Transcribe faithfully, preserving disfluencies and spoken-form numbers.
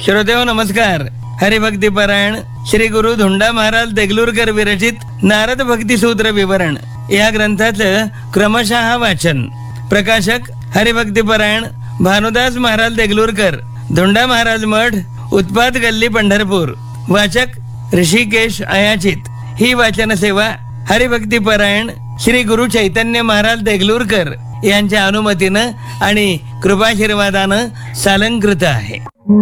श्रोतेहो नमस्कार. हरिभक्ती पारायण श्री गुरु धोंडा महाराज देगलूरकर विरचित नारद भक्ती सूत्र विवरण या ग्रंथाचं क्रमशः वाचन. प्रकाशक हरिभक्ती पारायण भानुदास महाराज देगलूरकर, धोंडा महाराज मठ, उत्पाद गल्ली, पंढरपूर. वाचक ऋषिकेश अयाचित. ही वाचन सेवा हरिभक्ती पारायण श्री गुरु चैतन्य महाराज देगलूरकर यांच्या अनुमतीनं आणि कृपाशीर्वादानं सालंकृत आहे.